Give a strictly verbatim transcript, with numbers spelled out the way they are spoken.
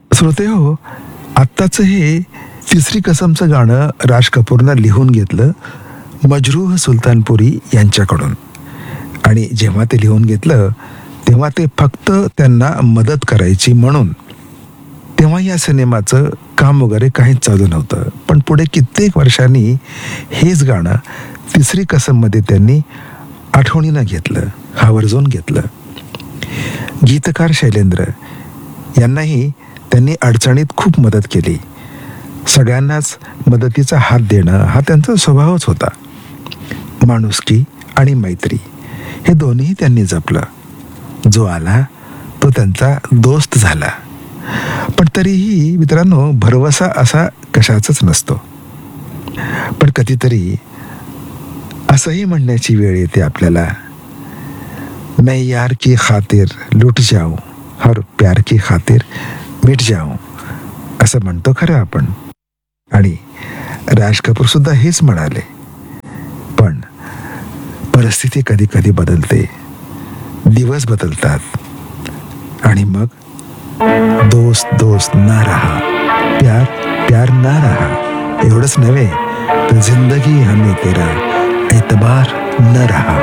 श्रोते हो, आत्ताचं हे तिसरी कसमचं गाणं राज कपूरनं लिहून घेतलं मजरूह सुलतानपुरी यांच्याकडून. आणि जेव्हा ते लिहून घेतलं तेव्हा ते फक्त त्यांना मदत करायची म्हणून. तेव्हा या सिनेमाचं काम वगैरे काहीच चालू नव्हतं. पण पुढे कित्येक वर्षांनी हेच गाणं तिसरी कसममध्ये त्यांनी आठवणीनं घेतलं, आवर्जून घेतलं. गीतकार शैलेंद्र यांनाही त्यांनी अडचणीत खूप मदत केली. सगळ्यांनाच मदतीचा हात देणं हा त्यांचा स्वभावच होता. माणुसकी आणि मैत्री हे दोन्ही त्यांनी जपलं. जो आला तो त्यांचा दोस्त झाला. पण तरीही मित्रांनो, भरवसा असा कशाचाच नसतो. पण कधीतरी असंही म्हणण्याची वेळ येते आपल्याला, मैं यार की खातिर लुट जाऊं और प्यार की खातिर मिट जाऊं, असं म्हणतो खरं आपण. आणि राज कपूर सुद्धा हेच म्हणाले. पण परिस्थिती कधी कधी बदलते, दिवस बदलतात आणि मग दोस्त दोस्त ना रहा, प्यार प्यार ना रहा. एवढंच नव्हे तर जिंदगी हमें तेरा एतबार न रहा.